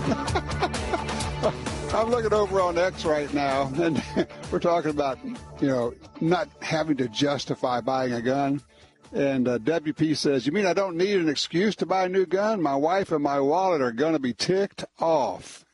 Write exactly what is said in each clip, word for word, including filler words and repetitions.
I'm looking over on X right now, and we're talking about, you know, not having to justify buying a gun. And uh, W P says, you mean I don't need an excuse to buy a new gun? My wife and my wallet are going to be ticked off.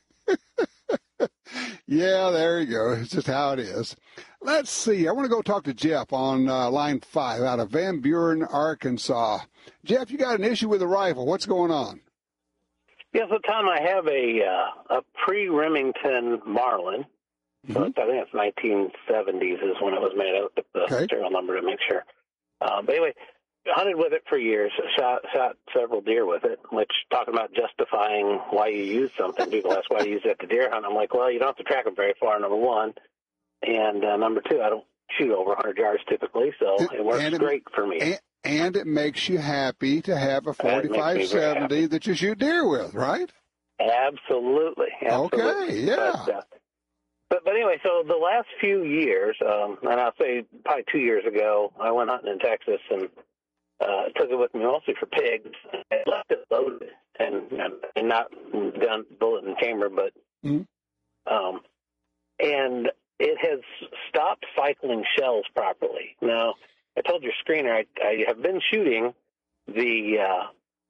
Yeah, there you go. It's just how it is. Let's see. I want to go talk to Jeff on uh, line five out of Van Buren, Arkansas. Jeff, you got an issue with a rifle. What's going on? Yes, yeah, so Tom, I have a uh, a pre-Remington Marlin. Mm-hmm. So it's, I think it's nineteen seventies is when it was made. I looked at the okay. serial number to make sure. Uh, but anyway, hunted with it for years. Shot shot several deer with it. Which talking about justifying why you use something. People ask why you use it to deer hunt. I'm like, well, you don't have to track them very far. Number one, and uh, number two, I don't shoot over one hundred yards typically, so it works it, great for me. And, and it makes you happy to have a forty-five seventy that you shoot deer with, right? Absolutely. absolutely. Okay, yeah. But, uh, but, but anyway, so the last few years, um, and I'll say probably two years ago, I went hunting in Texas and uh, took it with me mostly for pigs. I left it loaded and, and not gun, bullet, and chamber, but mm-hmm. um, and it has stopped cycling shells properly. Now, I told your screener I, I have been shooting the uh,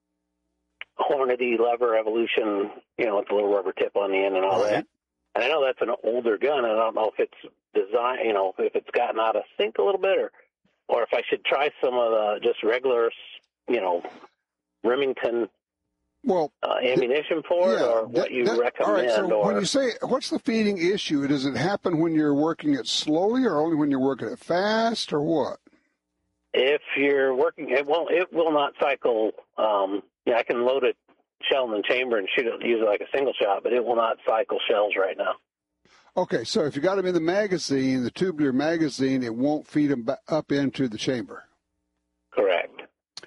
Hornady Lever Evolution, you know, with the little rubber tip on the end and all right. that. And I know that's an older gun, and I don't know if it's designed, you know, if it's gotten out of sync a little bit, or, or if I should try some of the just regular, you know, Remington well, uh, ammunition for it, yeah, or what that, you that, recommend. All right, so or, when you say, what's the feeding issue? Does it happen when you're working it slowly, or only when you're working it fast, or what? If you're working, it won't. It will not cycle. Um, yeah, I can load it shell in the chamber and shoot it, use it like a single shot, but it will not cycle shells right now. Okay, so if you got them in the magazine, the tubular magazine, it won't feed them up into the chamber. Correct.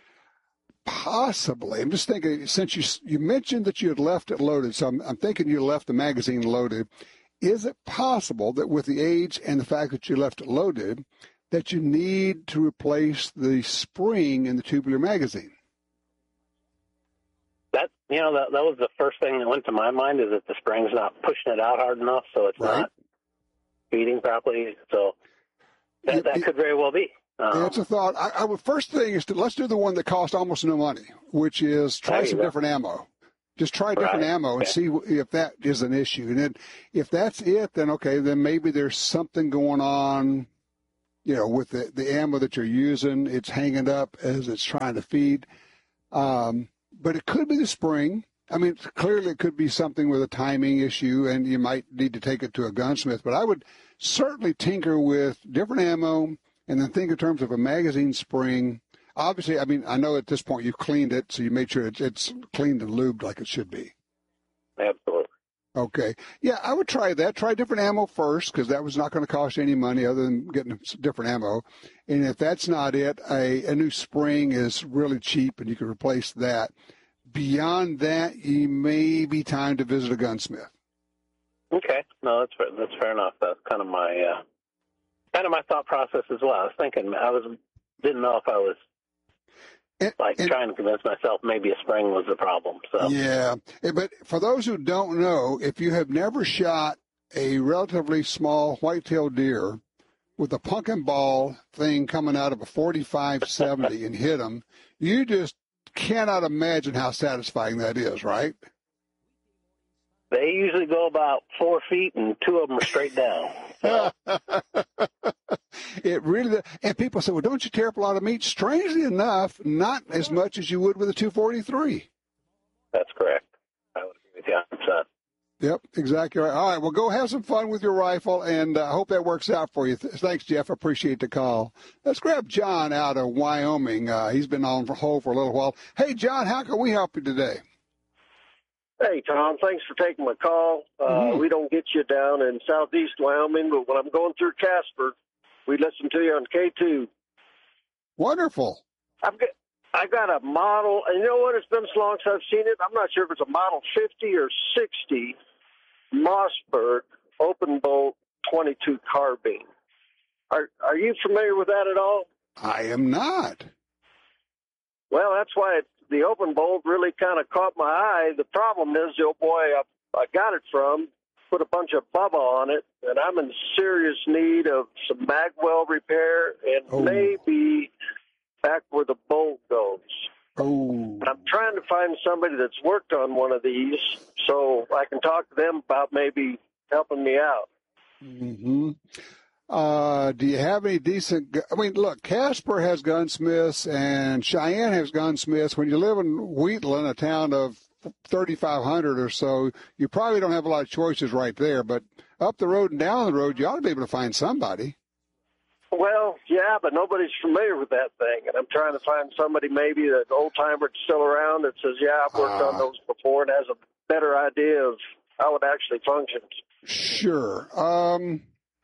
Possibly. I'm just thinking, since you you mentioned that you had left it loaded, so I'm, I'm thinking you left the magazine loaded. Is it possible that with the age and the fact that you left it loaded, that you need to replace the spring in the tubular magazine? That, you know, that, that was the first thing that went to my mind, is that the spring's not pushing it out hard enough, so it's right. not feeding properly. So that, it, that it, could very well be. Um, that's a thought. I, I would, first thing is to let's do the one that costs almost no money, which is try some go. different ammo. Just try different right. ammo and okay. see if that is an issue. And then if that's it, then okay, then maybe there's something going on, you know, with the, the ammo that you're using. It's hanging up as it's trying to feed. Um, but it could be the spring. I mean, clearly it could be something with a timing issue, and you might need to take it to a gunsmith. But I would certainly tinker with different ammo and then think in terms of a magazine spring. Obviously, I mean, I know at this point you've cleaned it, so you made sure it's, it's cleaned and lubed like it should be. Absolutely. Okay. Yeah, I would try that. Try different ammo first, because that was not going to cost you any money other than getting different ammo. And if that's not it, a, a new spring is really cheap, and you can replace that. Beyond that, you may be time to visit a gunsmith. Okay. No, that's fair, that's fair enough. That's kind of my uh, kind of my thought process as well. I was thinking, I was didn't know if I was and, like and, trying to convince myself maybe a spring was the problem. So yeah, but for those who don't know, if you have never shot a relatively small white-tailed deer with a pumpkin ball thing coming out of a forty-five seventy and hit them, you just cannot imagine how satisfying that is, right? They usually go about four feet, and two of them are straight down. So. It really, and people say, well, don't you tear up a lot of meat? Strangely enough, not as much as you would with a two forty-three. That's correct. I would agree with you one hundred percent. Yep, exactly right. All right, well, go have some fun with your rifle, and I uh, hope that works out for you. Thanks, Jeff. I appreciate the call. Let's grab John out of Wyoming. Uh, he's been on for hold for a little while. Hey, John, how can we help you today? Hey, Tom, thanks for taking my call. Uh, mm-hmm. We don't get you down in southeast Wyoming, but when I'm going through Casper, we listen to you on K two. Wonderful. I've got, I got a model, and you know what? It's been so long since I've seen it. I'm not sure if it's a Model fifty or sixty Mossberg open bolt twenty-two carbine. Are Are you familiar with that at all? I am not. Well, that's why it, the open bolt really kind of caught my eye. The problem is, oh boy, I've I got it from put a bunch of Bubba on it, and I'm in serious need of some magwell repair and oh. maybe back where the bolt goes. Oh. I'm trying to find somebody that's worked on one of these so I can talk to them about maybe helping me out. Mm-hmm. Uh, do you have any decent, I mean, look, Casper has gunsmiths and Cheyenne has gunsmiths. When you live in Wheatland, a town of thirty-five hundred or so, you probably don't have a lot of choices right there, but up the road and down the road, you ought to be able to find somebody. Well, yeah, but nobody's familiar with that thing, and I'm trying to find somebody, maybe an old-timer that's still around that says, yeah, I've worked uh, on those before and has a better idea of how it actually functions. Sure. Um,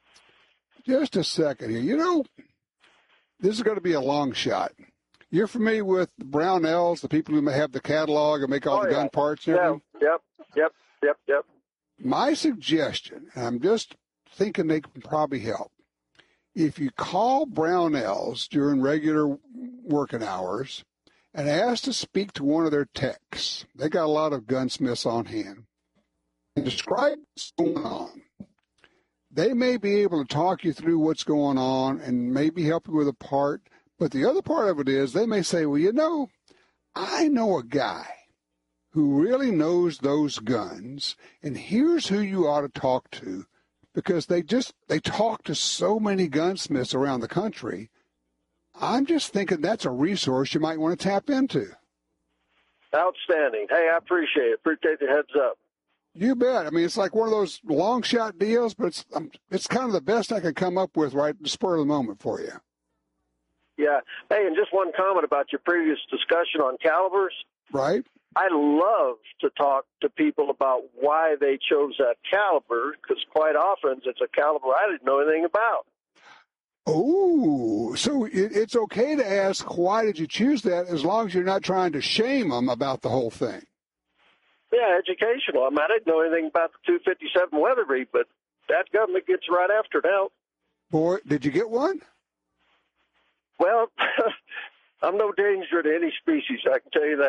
just a second here. You know, this is going to be a long shot. You're familiar with the Brownells, the people who have the catalog and make all oh, the yeah. gun parts and everything? Yeah. Yep, yep, yep, yep. My suggestion, and I'm just thinking they can probably help, if you call Brownells during regular working hours and ask to speak to one of their techs, they got a lot of gunsmiths on hand, and describe what's going on. They may be able to talk you through what's going on and maybe help you with a part. But the other part of it is they may say, well, you know, I know a guy who really knows those guns, and here's who you ought to talk to, because they just, they talk to so many gunsmiths around the country. I'm just thinking that's a resource you might want to tap into. Outstanding. Hey, I appreciate it. Appreciate the heads up. You bet. I mean, it's like one of those long shot deals, but it's um, it's kind of the best I could come up with right at the spur of the moment for you. Yeah. Hey, and just one comment about your previous discussion on calibers. Right. I love to talk to people about why they chose that caliber, because quite often it's a caliber I didn't know anything about. Oh, so it, it's okay to ask, why did you choose that, as long as you're not trying to shame them about the whole thing. Yeah, educational. I mean, I didn't know anything about the two fifty-seven Weatherby, but that government gets right after it now. Boy, did you get one? Well, I'm no danger to any species, I can tell you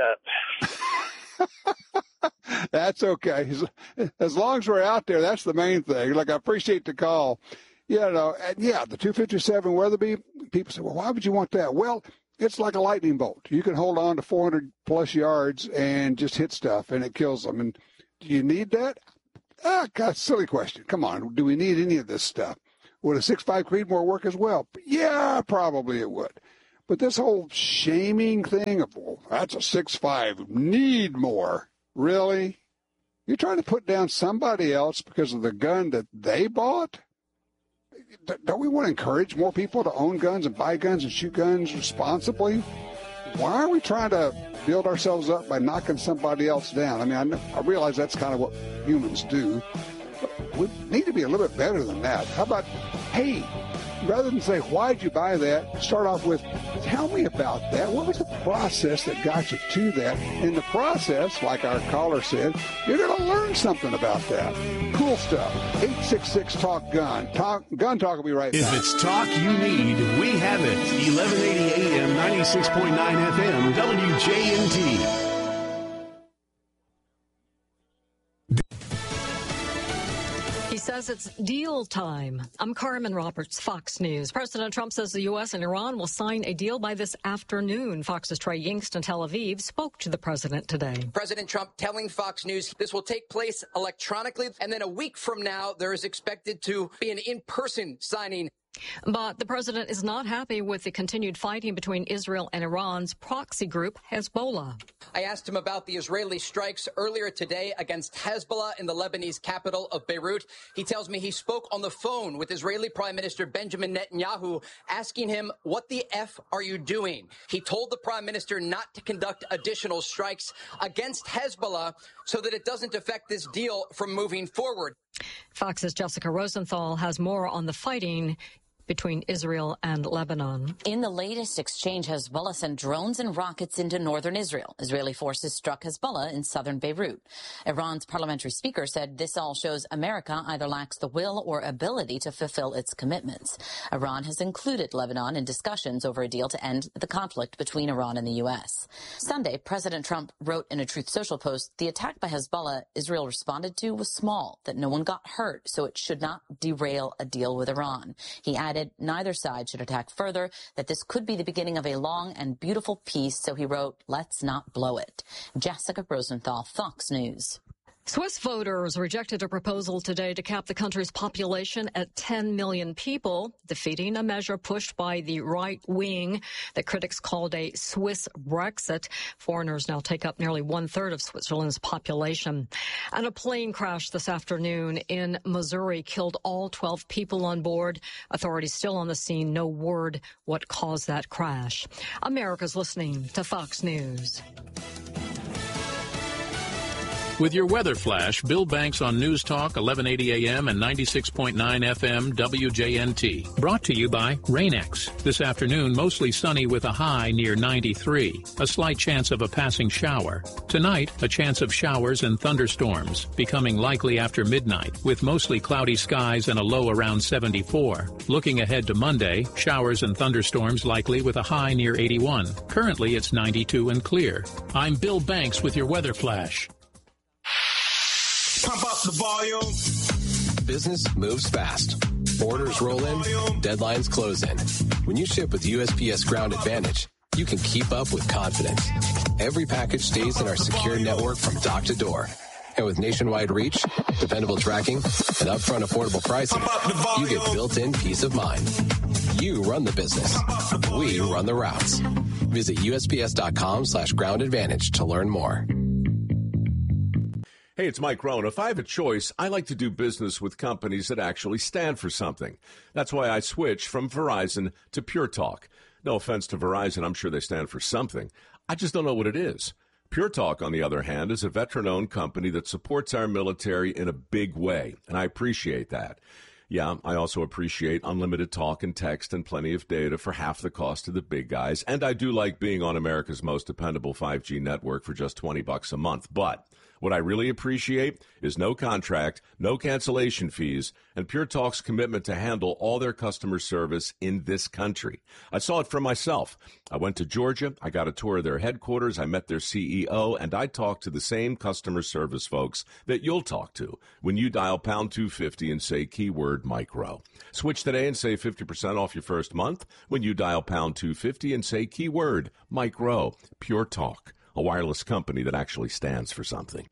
that. That's okay. As, as long as we're out there, that's the main thing. Like, I appreciate the call. You know, and yeah, the two fifty-seven Weatherby, people say, well, why would you want that? Well, it's like a lightning bolt. You can hold on to four hundred plus yards and just hit stuff, and it kills them. And do you need that? Ah, God, silly question. Come on. Do we need any of this stuff? Would a six five Creedmoor work as well? Yeah, probably it would. But this whole shaming thing of, well, that's a six five, need more. Really? You're trying to put down somebody else because of the gun that they bought? Don't we want to encourage more people to own guns and buy guns and shoot guns responsibly? Why are we trying to build ourselves up by knocking somebody else down? I mean, I, know, I realize that's kind of what humans do. But we need to be a little bit better than that. How about, hey, rather than say, why'd you buy that, start off with, tell me about that. What was the process that got you to that? In the process, like our caller said, you're going to learn something about that. Cool stuff. eight six six talk gun. Talk, Gun Talk will be right back. If it's talk you need, we have it. eleven eighty A M, ninety-six point nine F M, W J N T. He says it's deal time. I'm Carmen Roberts, Fox News. President Trump says the U S and Iran will sign a deal by this afternoon. Fox's Trey Yingst in Tel Aviv spoke to the president today. President Trump telling Fox News this will take place electronically, and then a week from now, there is expected to be an in-person signing. But the president is not happy with the continued fighting between Israel and Iran's proxy group, Hezbollah. I asked him about the Israeli strikes earlier today against Hezbollah in the Lebanese capital of Beirut. He tells me he spoke on the phone with Israeli Prime Minister Benjamin Netanyahu, asking him, what the F are you doing? He told the prime minister not to conduct additional strikes against Hezbollah so that it doesn't affect this deal from moving forward. Fox's Jessica Rosenthal has more on the fighting between Israel and Lebanon. In the latest exchange, Hezbollah sent drones and rockets into northern Israel. Israeli forces struck Hezbollah in southern Beirut. Iran's parliamentary speaker said this all shows America either lacks the will or ability to fulfill its commitments. Iran has included Lebanon in discussions over a deal to end the conflict between Iran and the U S. Sunday, President Trump wrote in a Truth Social post, the attack by Hezbollah Israel responded to was small, that no one got hurt, so it should not derail a deal with Iran. He added neither side should attack further, that this could be the beginning of a long and beautiful peace, so he wrote, let's not blow it. Jessica Rosenthal, Fox News. Swiss voters rejected a proposal today to cap the country's population at ten million people, defeating a measure pushed by the right wing that critics called a Swiss Brexit. Foreigners now take up nearly one-third of Switzerland's population. And a plane crash this afternoon in Missouri killed all twelve people on board. Authorities still on the scene. No word what caused that crash. America's listening to Fox News. With your weather flash, Bill Banks on News Talk, eleven eighty a m and ninety-six point nine F M W J N T. Brought to you by Rain-X. This afternoon, mostly sunny with a high near ninety-three. A slight chance of a passing shower. Tonight, a chance of showers and thunderstorms, becoming likely after midnight, with mostly cloudy skies and a low around seventy-four. Looking ahead to Monday, showers and thunderstorms likely with a high near eighty-one. Currently, it's ninety-two and clear. I'm Bill Banks with your weather flash. Pump up the volume. Business moves fast. Orders roll in, deadlines close in. When you ship with U S P S Ground Advantage, you can keep up with confidence. Every package stays in our secure network from dock to door. And with nationwide reach, dependable tracking, and upfront affordable pricing, you get built-in peace of mind. You run the business. We run the routes. Visit USPS.com slash ground advantage to learn more. Hey, it's Mike Rohn. If I have a choice, I like to do business with companies that actually stand for something. That's why I switched from Verizon to Pure Talk. No offense to Verizon, I'm sure they stand for something. I just don't know what it is. Pure Talk, on the other hand, is a veteran-owned company that supports our military in a big way, and I appreciate that. Yeah, I also appreciate unlimited talk and text and plenty of data for half the cost of the big guys, and I do like being on America's most dependable five G network for just twenty bucks a month, but what I really appreciate is no contract, no cancellation fees, and Pure Talk's commitment to handle all their customer service in this country. I saw it for myself. I went to Georgia, I got a tour of their headquarters, I met their C E O, and I talked to the same customer service folks that you'll talk to when you dial pound two fifty and say keyword micro. Switch today and save fifty percent off your first month when you dial pound two fifty and say keyword micro. Pure Talk, a wireless company that actually stands for something.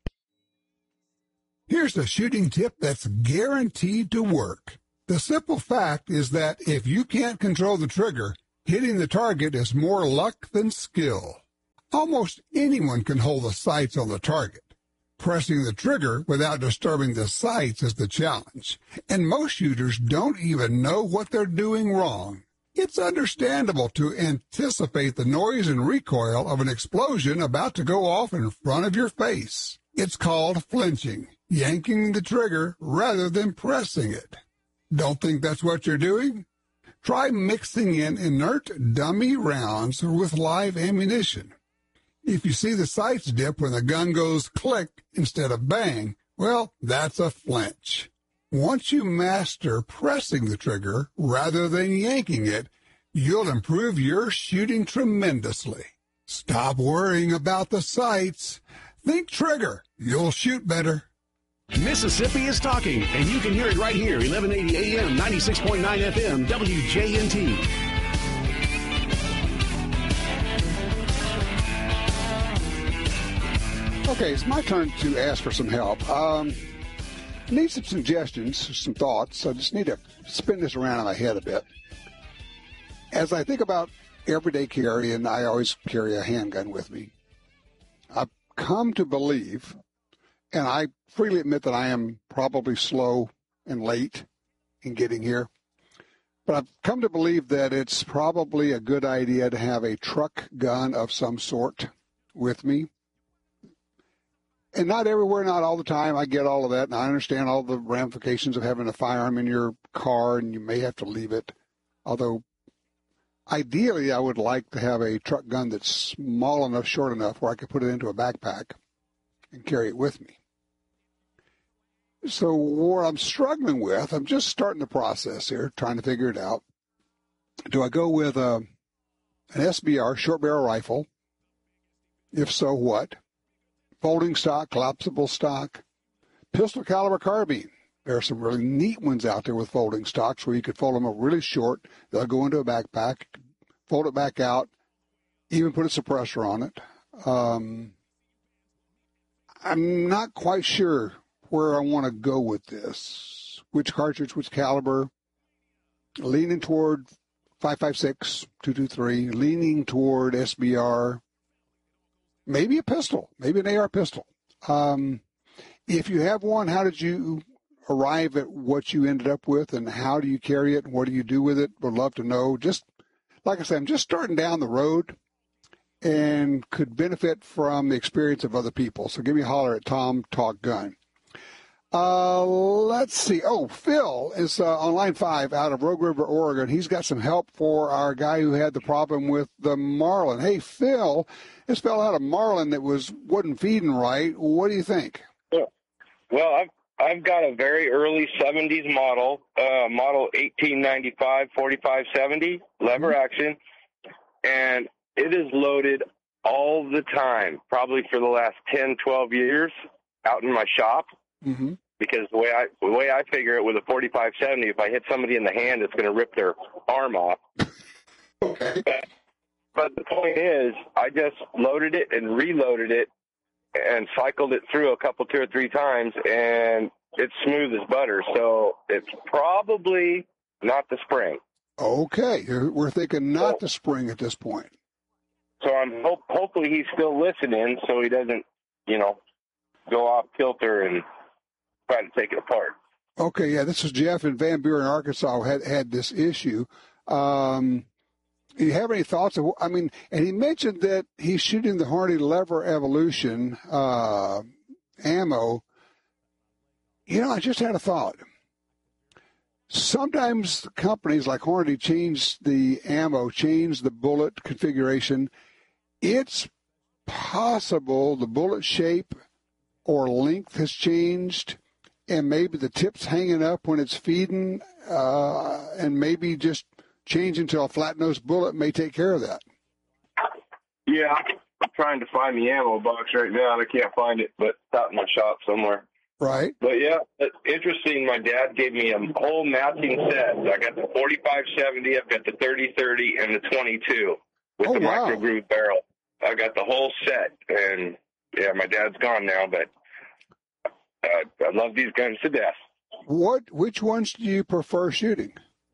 Here's a shooting tip that's guaranteed to work. The simple fact is that if you can't control the trigger, hitting the target is more luck than skill. Almost anyone can hold the sights on the target. Pressing the trigger without disturbing the sights is the challenge, and most shooters don't even know what they're doing wrong. It's understandable to anticipate the noise and recoil of an explosion about to go off in front of your face. It's called flinching, yanking the trigger rather than pressing it. Don't think that's what you're doing? Try mixing in inert dummy rounds with live ammunition. If you see the sights dip when the gun goes click instead of bang, well, that's a flinch. Once you master pressing the trigger rather than yanking it, you'll improve your shooting tremendously. Stop worrying about the sights. Think trigger. You'll shoot better. Mississippi is talking, and you can hear it right here, eleven eighty A M, ninety-six point nine F M, W J N T. Okay, it's my turn to ask for some help. Um, I need some suggestions, some thoughts. I just need to spin this around in my head a bit. As I think about everyday carry, and I always carry a handgun with me, I've come to believe, and I freely admit that I am probably slow and late in getting here, but I've come to believe that it's probably a good idea to have a truck gun of some sort with me. And not everywhere, not all the time. I get all of that, and I understand all the ramifications of having a firearm in your car, and you may have to leave it. Although, ideally, I would like to have a truck gun that's small enough, short enough, where I could put it into a backpack and carry it with me. So what I'm struggling with, I'm just starting the process here, trying to figure it out. Do I go with a, an S B R, short barrel rifle? If so, what? Folding stock, collapsible stock, pistol caliber carbine. There are some really neat ones out there with folding stocks where you could fold them up really short. They'll go into a backpack, fold it back out, even put a suppressor on it. Um, I'm not quite sure where I want to go with this. Which cartridge, which caliber? Leaning toward five five six, two two three, leaning toward S B R. Maybe a pistol, maybe an A R pistol. Um, if you have one, how did you arrive at what you ended up with, and how do you carry it, and what do you do with it? Would love to know. Just, like I said, I'm just starting down the road and could benefit from the experience of other people. So give me a holler at Tom Talk Gun. Uh, let's see. Oh, Phil is uh, on line five out of Rogue River, Oregon. He's got some help for our guy who had the problem with the marlin. Hey, Phil, this fell out of marlin that was wasn't feeding right. What do you think? Well, I've I've got a very early seventies model, uh, model eighteen ninety-five forty-five seventy lever mm-hmm. action, and it is loaded all the time, probably for the last ten, twelve years, out in my shop. Mm-hmm. Because the way I the way I figure it with a forty-five seventy, if I hit somebody in the hand, it's going to rip their arm off. Okay. But, but the point is, I just loaded it and reloaded it and cycled it through a couple, two or three times, and it's smooth as butter. So it's probably not the spring. Okay, we're thinking not so, the spring at this point. So I'm hope hopefully he's still listening, so he doesn't, you know, go off kilter and try to take it apart. Okay, yeah, this is Jeff in Van Buren, Arkansas, had had this issue. Um, do you have any thoughts? Of, I mean, and he mentioned that he's shooting the Hornady Lever Evolution uh, ammo. You know, I just had a thought. Sometimes companies like Hornady change the ammo, change the bullet configuration. It's possible the bullet shape or length has changed, and maybe the tip's hanging up when it's feeding, uh, and maybe just changing to a flat-nosed bullet may take care of that. Yeah, I'm trying to find the ammo box right now, and I can't find it, but it's out in my shop somewhere. Right. But, yeah, it's interesting. My dad gave me a whole matching set. I got the forty-five seventy, I've got the thirty thirty, and the twenty-two with oh, the wow. micro groove barrel. I got the whole set, and, yeah, my dad's gone now, but uh, I love these guns to death. What? Which ones do you prefer shooting?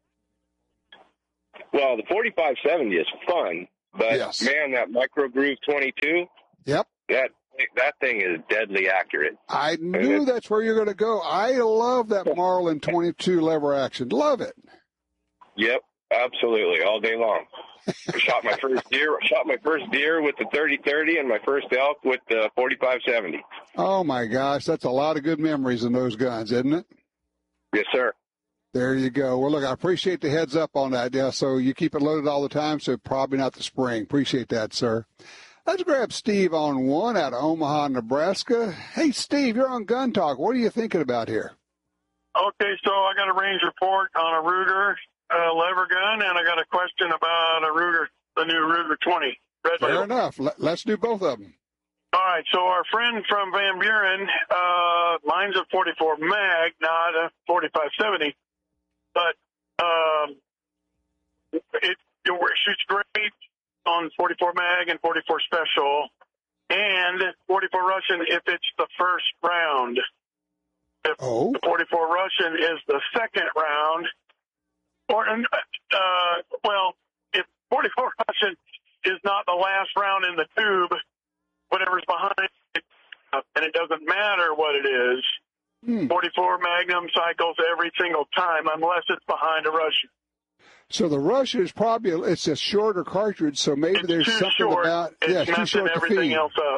Well, the forty-five seventy is fun, but, yes. man, that micro groove twenty-two, yep, that that thing is deadly accurate. I knew that's where you're going to go. I love that Marlin twenty-two lever action. Love it. Yep, absolutely, all day long. I shot my first deer. Shot my first deer with the thirty thirty, and my first elk with the forty-five seventy. Oh my gosh, that's a lot of good memories in those guns, isn't it? Yes, sir. There you go. Well, look, I appreciate the heads up on that. Yeah, so you keep it loaded all the time, so probably not the spring. Appreciate that, sir. Let's grab Steve on one out of Omaha, Nebraska. Hey, Steve, you're on Gun Talk. What are you thinking about here? Okay, so I got a range report on a Ruger uh, lever gun, and I got a question about a Ruger, the new Ruger twenty. Red Fair label. enough. Let's do both of them. All right, so our friend from Van Buren, uh, mine's a forty-four mag, not a forty-five seventy, but um, it, it shoots great on forty-four mag and forty-four special, and forty-four Russian if it's the first round. If oh. the forty-four Russian is the second round, or uh, well, if forty-four Russian is not the last round in the tube, whatever's behind it, and it doesn't matter what it is, hmm. forty-four Magnum cycles every single time unless it's behind a Russian. So the Russian is probably, it's a shorter cartridge, so maybe it's there's too something short. about, it's yeah, it's too short to everything feed. else up.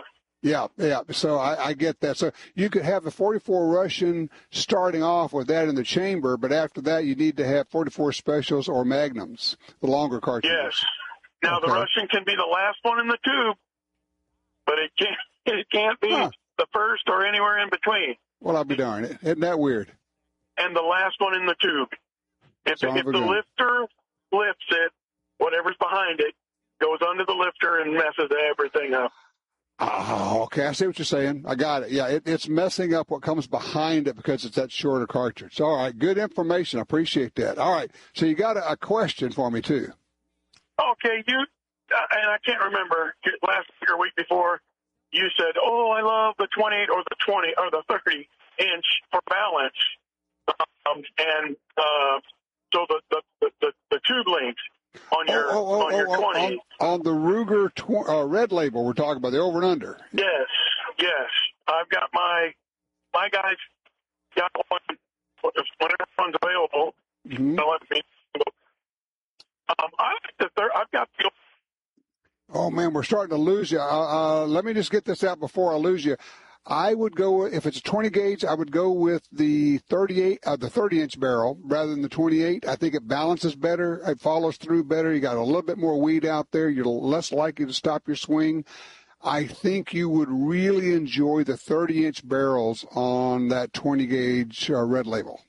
Yeah, yeah. So I, I get that. So you could have the forty-four Russian starting off with that in the chamber, but after that you need to have forty-four Specials or Magnums, the longer cartridges. Yes. Now okay. the Russian can be the last one in the tube, but it can't it can't be huh. the first or anywhere in between. Well, I'll be darned. Isn't that weird? And the last one in the tube. If, so if the lifter lifts it, whatever's behind it goes under the lifter and messes everything up. Oh, okay. I see what you're saying. I got it. Yeah, it, it's messing up what comes behind it because it's that shorter cartridge. All right. Good information. I appreciate that. All right. So you got a, a question for me, too. Okay. You, uh, and I can't remember, last week or week before, you said, oh, I love the twenty-eight or the twenty or the thirty inch for balance. Um, and uh, so the, the, the, the, the tube length on your, oh, oh, oh, on your oh, twenty. On, on the Ruger tw- uh, Red Label, we're talking about the over and under. Yes, yes. I've got my, my guys got one whenever one's available. Mm-hmm. So let me, um, I like the third, I've got the Oh, man, we're starting to lose you. Uh, uh, let me just get this out before I lose you. I would go, if it's a twenty gauge, I would go with the thirty-eight, uh, the thirty inch barrel rather than the twenty-eight. I think it balances better. It follows through better. You got a little bit more weed out there. You're less likely to stop your swing. I think you would really enjoy the thirty inch barrels on that twenty gauge uh, Red Label.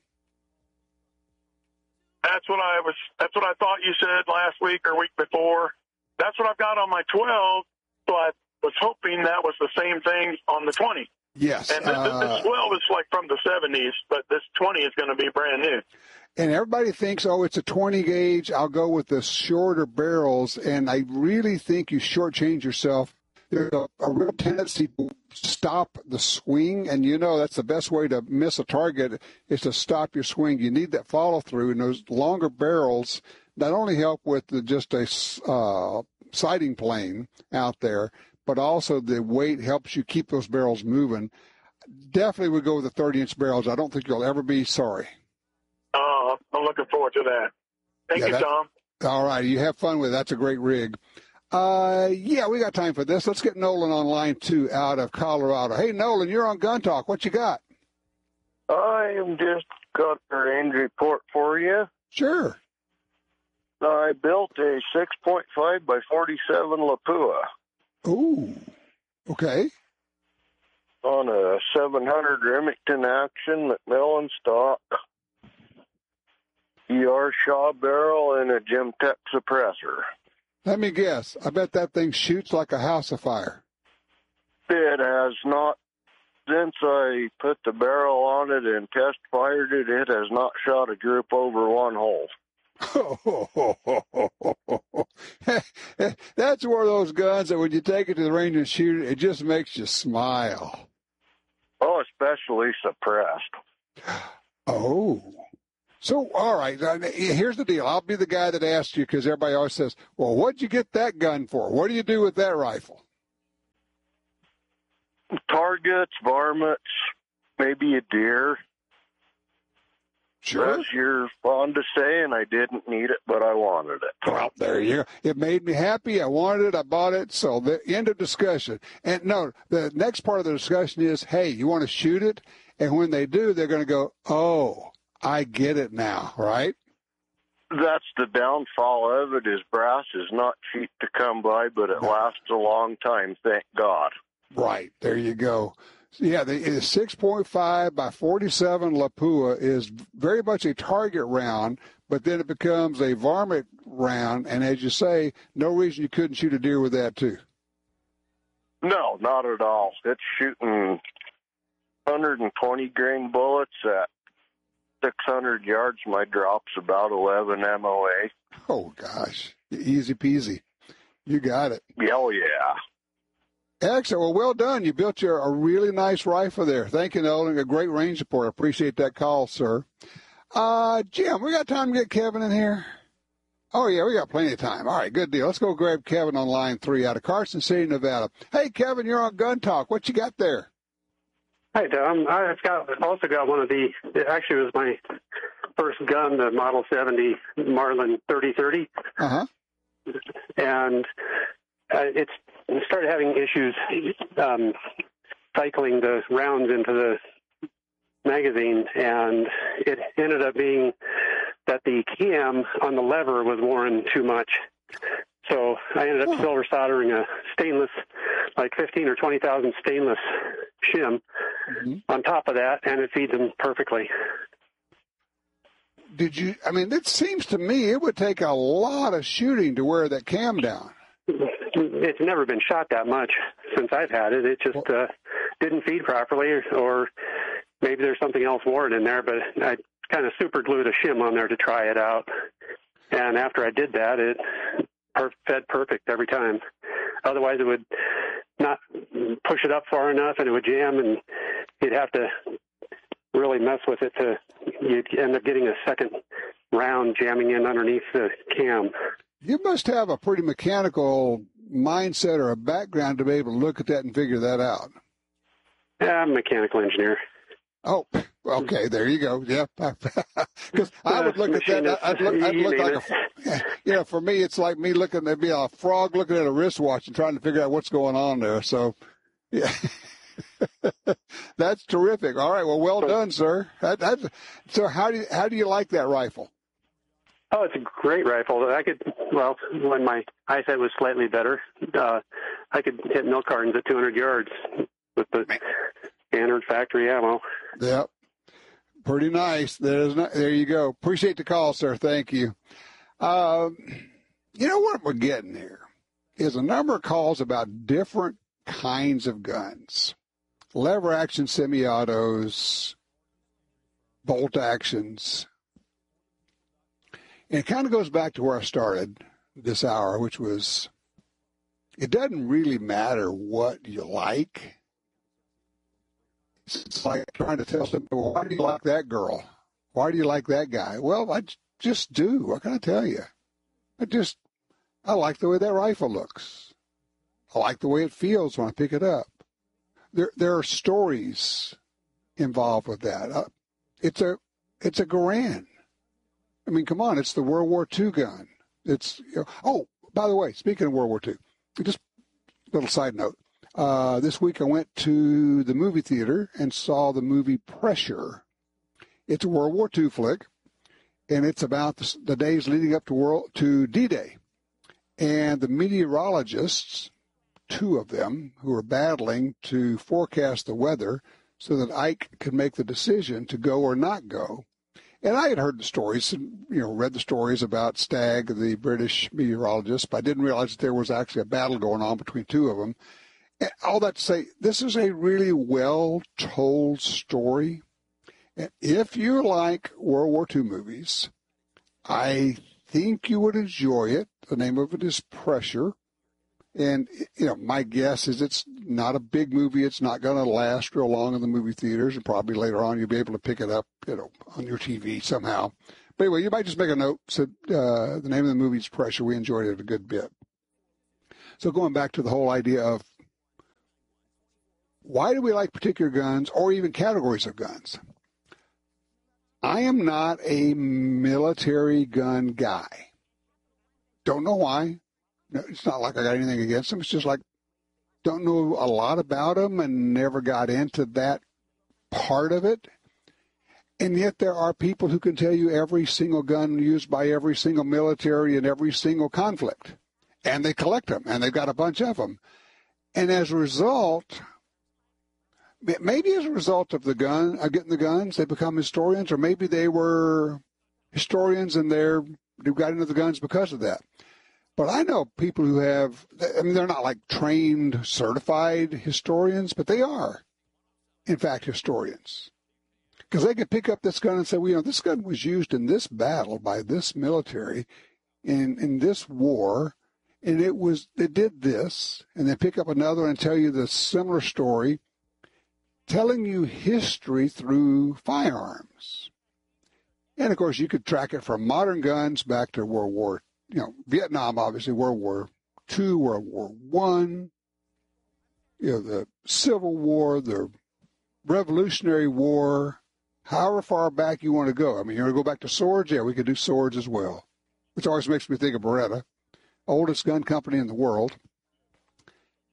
That's what I was, that's what I thought you said last week or week before. That's what I've got on my twelve, so I was hoping that was the same thing on the twenty. Yes. And this, uh, this twelve is like from the seventies, but this twenty is going to be brand new. And everybody thinks, oh, it's a twenty gauge, I'll go with the shorter barrels, and I really think you shortchange yourself. There's a, a real tendency to stop the swing, and you know that's the best way to miss a target is to stop your swing. You need that follow-through, and those longer barrels not only help with the, just a uh, sighting plane out there, but also the weight helps you keep those barrels moving. Definitely would go with the thirty inch barrels. I don't think you'll ever be sorry. Oh, uh, I'm looking forward to that. Thank yeah, you, that, Tom. All right. You have fun with it. That's a great rig. Uh, yeah, we got time for this. Let's get Nolan on line two out of Colorado. Hey, Nolan, you're on Gun Talk. What you got? I am just got a range report for you. Sure. I built a six point five by forty-seven Lapua. Ooh, okay. On a seven hundred Remington Action Macmillan stock, E R Shaw barrel, and a Gemtech suppressor. Let me guess. I bet that thing shoots like a house of fire. It has not. Since I put the barrel on it and test fired it, it has not shot a group over one hole. That's one of those guns that when you take it to the range and shoot it, it just makes you smile. Oh, especially suppressed. Oh. So, all right, here's the deal. I'll be the guy that asks you because everybody always says, well, what'd you get that gun for? What do you do with that rifle? Targets, varmints, maybe a deer. Sure. As you're fond of saying, I didn't need it, but I wanted it. Well, there you go. It made me happy. I wanted it. I bought it. So the end of discussion. And no, the next part of the discussion is, hey, you want to shoot it? And when they do, they're going to go, oh, I get it now, right? That's the downfall of it is brass is not cheap to come by, but it lasts a long time, thank God. Right. There you go. Yeah, the six point five by forty-seven Lapua is very much a target round, but then it becomes a varmint round. And as you say, no reason you couldn't shoot a deer with that, too. No, not at all. It's shooting one hundred twenty grain bullets at six hundred yards. My drop's about eleven M O A. Oh, gosh. Easy peasy. You got it. Oh, yeah. Excellent. Well, well done. You built your a really nice rifle there. Thank you, Nolan. A great range report. I appreciate that call, sir. Uh, Jim, we got time to get Kevin in here? Oh, yeah, we got plenty of time. All right, good deal. Let's go grab Kevin on line three out of Carson City, Nevada. Hey, Kevin, you're on Gun Talk. What you got there? Hi, Tom. I've got also got one of the, it actually was my first gun, the Model seventy Marlin thirty thirty. Uh-huh. And uh, it's started having issues um, cycling the rounds into the magazine, and it ended up being that the cam on the lever was worn too much. So I ended up silver soldering a stainless, like fifteen or twenty thousand stainless shim mm-hmm. on top of that, and it feeds them perfectly. Did you, I mean, it seems to me it would take a lot of shooting to wear that cam down. It's never been shot that much since I've had it. It just uh, didn't feed properly, or maybe there's something else worn in there, but I kind of super glued a shim on there to try it out. And after I did that, it per- fed perfect every time. Otherwise, it would not push it up far enough, and it would jam, and you'd have to really mess with it to you'd end up getting a second round jamming in underneath the cam. You must have a pretty mechanical mindset or a background to be able to look at that and figure that out. Yeah, I'm a mechanical engineer. Oh, okay, there you go. Yeah, because I would look at that. I'd look, I'd look like a, you know, for me, it's like me looking, there'd be a frog looking at a wristwatch and trying to figure out what's going on there. So, yeah, that's terrific. All right, well, well done, sir. That, that's, so, how do you, how do you like that rifle? Oh, it's a great rifle. I could, well, when my eyesight was slightly better, uh, I could hit milk cartons at two hundred yards with the standard factory ammo. Yep. Pretty nice. There's not, there you go. Appreciate the call, sir. Thank you. Um, you know what we're getting here is a number of calls about different kinds of guns. Lever action semi-autos, bolt actions. And it kind of goes back to where I started this hour, which was it doesn't really matter what you like. It's like trying to tell somebody, well, why do you like that girl? Why do you like that guy? Well, I just do. What can I tell you? I just, I like the way that rifle looks. I like the way it feels when I pick it up. There, there are stories involved with that. Uh, it's a, it's a Garand. I mean, come on, it's the World War Two gun. It's, you know, oh, by the way, speaking of World War Two, just a little side note. Uh, this week I went to the movie theater and saw the movie Pressure. It's a World War Two flick, and it's about the, the days leading up to World to D-Day. And the meteorologists, two of them, who are battling to forecast the weather so that Ike could make the decision to go or not go. And I had heard the stories, and, you know, read the stories about Stagg, the British meteorologist, but I didn't realize that there was actually a battle going on between two of them. And all that to say, this is a really well-told story. And if you like World War Two movies, I think you would enjoy it. The name of it is Pressure. And, you know, my guess is it's not a big movie. It's not going to last real long in the movie theaters, and probably later on you'll be able to pick it up, you know, on your T V somehow. But anyway, you might just make a note. Said uh, the name of the movie is Pressure. We enjoyed it a good bit. So going back to the whole idea of why do we like particular guns or even categories of guns? I am not a military gun guy. Don't know why. No, it's not like I got anything against them. It's just like, don't know a lot about them and never got into that part of it. And yet there are people who can tell you every single gun used by every single military in every single conflict. And they collect them, and they've got a bunch of them. And as a result, maybe as a result of the gun, of getting the guns, they become historians, or maybe they were historians and they're, they got into the guns because of that. But I know people who have, I mean, they're not like trained, certified historians, but they are, in fact, historians. Because they could pick up this gun and say, well, you know, this gun was used in this battle by this military in, in this war, and it was, it did this, and they pick up another and tell you the similar story, telling you history through firearms. And, of course, you could track it from modern guns back to World War You know, Vietnam, obviously, World War Two, World War One, you know, the Civil War, the Revolutionary War, however far back you want to go. I mean, you want to go back to swords? Yeah, we could do swords as well, which always makes me think of Beretta, oldest gun company in the world.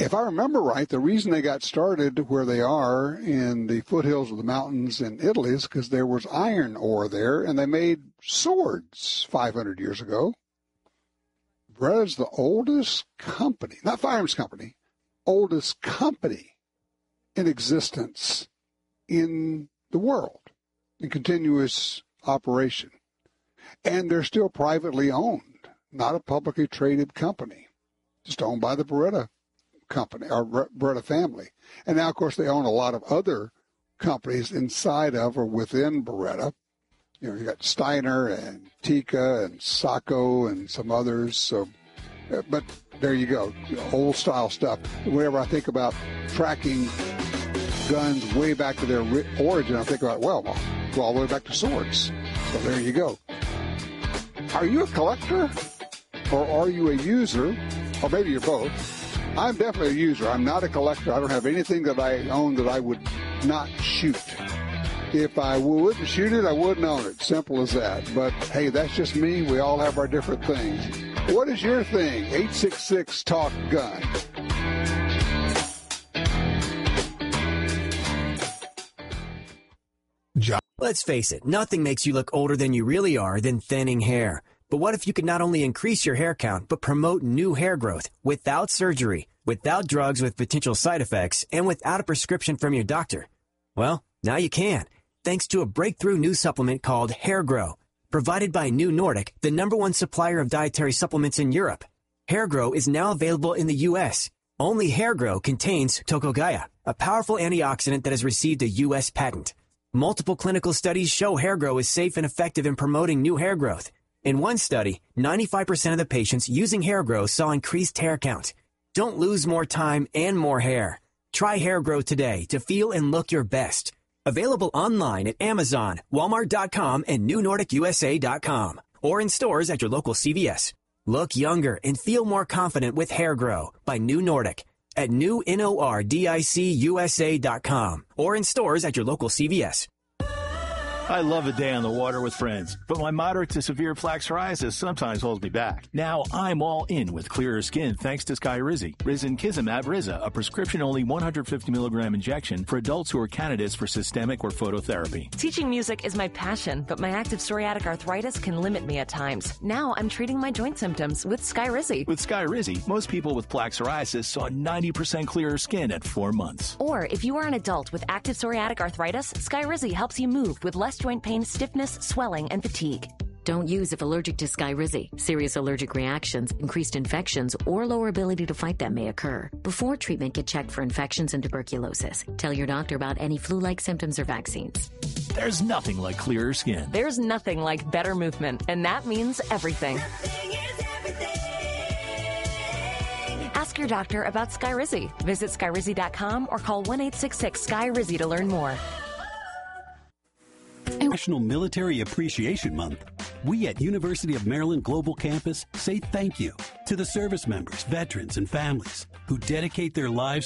if I remember right, the reason they got started where they are in the foothills of the mountains in Italy is because there was iron ore there, and they made swords five hundred years ago. Beretta's the oldest company, not firearms company, oldest company in existence in the world, in continuous operation. And they're still privately owned, not a publicly traded company, just owned by the Beretta company, or Beretta family. And now, of course, they own a lot of other companies inside of or within Beretta. You know, you got Steiner and Tikka and Sacco and some others. So, but there you go, old style stuff. Whenever I think about tracking guns way back to their origin, I think about, well, go all the way back to swords. So there you go. Are you a collector, or are you a user, or maybe you're both? I'm definitely a user. I'm not a collector. I don't have anything that I own that I would not shoot. If I wouldn't shoot it, I wouldn't own it. Simple as that. But, hey, that's just me. We all have our different things. What is your thing? eight six six talk gun. Let's face it, nothing makes you look older than you really are than thinning hair. But what if you could not only increase your hair count, but promote new hair growth without surgery, without drugs with potential side effects, and without a prescription from your doctor? Well, now you can, thanks to a breakthrough new supplement called Hair Grow, provided by New Nordic, the number one supplier of dietary supplements in Europe. Hair Grow is now available in the U S. Only Hair Grow contains Tocogaya, a powerful antioxidant that has received a U S patent. Multiple clinical studies show Hair Grow is safe and effective in promoting new hair growth. In one study, ninety-five percent of the patients using Hair Grow saw increased hair count. Don't lose more time and more hair. Try Hair Grow today to feel and look your best. Available online at Amazon, Walmart dot com, and New Nordic U S A dot com, or in stores at your local C V S. Look younger and feel more confident with Hair Grow by New Nordic at New Nordic U S A dot com, or in stores at your local C V S. I love a day on the water with friends, but my moderate to severe plaque psoriasis sometimes holds me back. Now I'm all in with clearer skin thanks to Skyrizi. Risankizumab Riza, a prescription-only one hundred fifty milligram injection for adults who are candidates for systemic or phototherapy. Teaching music is my passion, but my active psoriatic arthritis can limit me at times. Now I'm treating my joint symptoms with Skyrizi. With Skyrizi, most people with plaque psoriasis saw ninety percent clearer skin at four months. Or if you are an adult with active psoriatic arthritis, Skyrizi helps you move with less joint pain, stiffness, swelling, and fatigue. Don't use if allergic to Skyrizi. Serious allergic reactions, increased infections, or lower ability to fight them may occur. Before treatment, get checked for infections and tuberculosis. Tell your doctor about any flu-like symptoms or vaccines. There's nothing like clearer skin. There's nothing like better movement, and that means everything. Ask your doctor about Skyrizi. Visit Skyrizi dot com or call one eight six six S K Y R I Z I to learn more. National Military Appreciation Month, we at University of Maryland Global Campus say thank you to the service members, veterans, and families who dedicate their lives